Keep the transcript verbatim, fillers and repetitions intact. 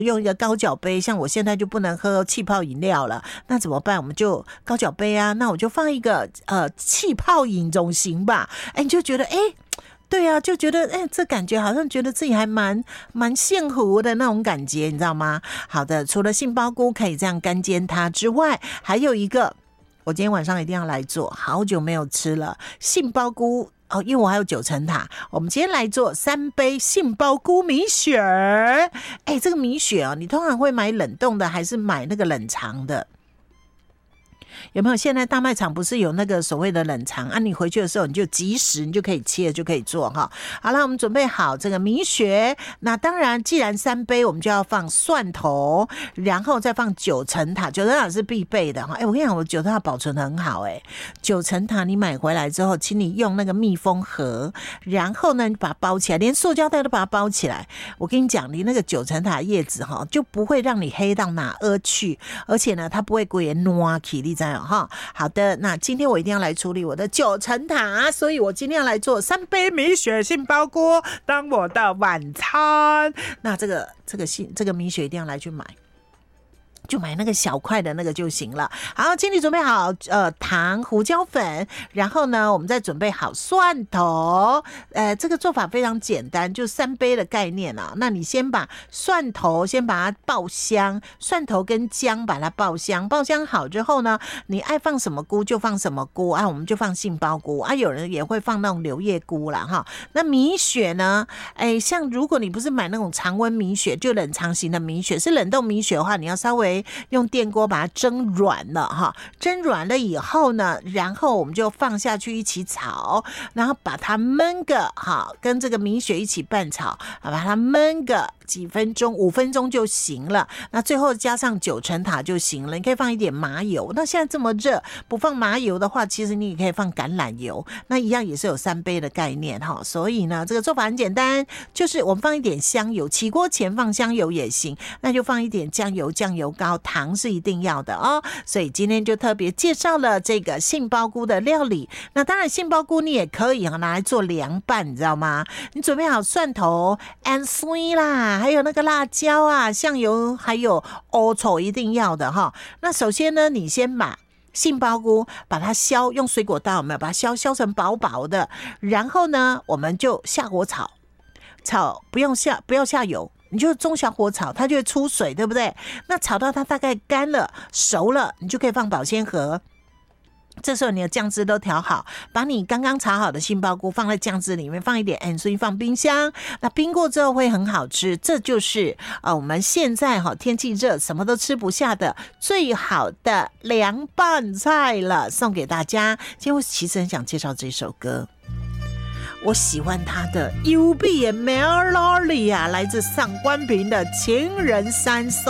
用一个高脚杯，像我现在就不能喝气泡饮料了，那怎么办？我们就高脚杯啊，那我就放一个呃气泡饮总行吧。哎，你就觉得哎。对啊，就觉得哎，这感觉好像觉得自己还蛮蛮幸福的那种感觉，你知道吗？好的，除了杏鲍菇可以这样干煎它之外，还有一个我今天晚上一定要来做，好久没有吃了杏鲍菇哦，因为我还有九层塔，我们今天来做三杯杏鲍菇米血儿。哎，这个米血哦，你通常会买冷冻的还是买那个冷藏的？有没有？现在大卖场不是有那个所谓的冷藏啊？你回去的时候你就即时你就可以切就可以做哈。好了，我们准备好这个米血。那当然，既然三杯，我们就要放蒜头，然后再放九层塔。九层塔是必备的哈。哎，我跟你讲，我九层塔保存得很好哎。九层塔你买回来之后，请你用那个密封盒，然后呢，你把它包起来，连塑胶袋都把它包起来。我跟你讲，你那个九层塔叶子哈，就不会让你黑到哪儿去，而且呢，它不会过于糯起，你知道哈？好的，那今天我一定要来处理我的九层塔，所以我今天要来做三杯米血杏鲍菇当我的晚餐。那这个这个杏这个米血一定要来去买。就买那个小块的那个就行了。好，请你准备好呃糖、胡椒粉，然后呢，我们再准备好蒜头。呃，这个做法非常简单，就三杯的概念啊。那你先把蒜头先把它爆香，蒜头跟姜把它爆香，爆香好之后呢，你爱放什么菇就放什么菇啊，我们就放杏鲍菇啊，有人也会放那种柳叶菇啦哈。那米血呢，哎，像如果你不是买那种常温米血，就冷藏型的米血，是冷冻米血的话，你要稍微用电锅把它蒸软了哈，蒸软了以后呢，然后我们就放下去一起炒，然后把它焖个哈，跟这个米血一起拌炒，把它焖个几分钟，五分钟就行了。那最后加上九层塔就行了。你可以放一点麻油。那现在这么热，不放麻油的话，其实你也可以放橄榄油。那一样也是有三杯的概念哈。所以呢，这个做法很简单，就是我们放一点香油，起锅前放香油也行。那就放一点酱油、酱油膏，糖是一定要的哦。所以今天就特别介绍了这个杏鲍菇的料理。那当然，杏鲍菇你也可以拿来做凉拌，你知道吗？你准备好蒜头、and sweet 啦。还有那个辣椒啊，酱油，还有欧丑一定要的哈。那首先呢，你先把杏鲍菇把它削，用水果刀有没有把它削削成薄薄的，然后呢，我们就下火炒，炒不用下不要下油。你就中小火炒，它就会出水，对不对？那炒到它大概干了、熟了，你就可以放保鲜盒。这时候你的酱汁都调好，把你刚刚炒好的杏鲍菇放在酱汁里面，放一点盐水，放冰箱。那冰过之后会很好吃，这就是呃我们现在哈天气热，什么都吃不下的最好的凉拌菜了，送给大家。今天我其实很想介绍这首歌。我喜欢他的 U B 的 Melody 啊，来自上官平的情人三颂。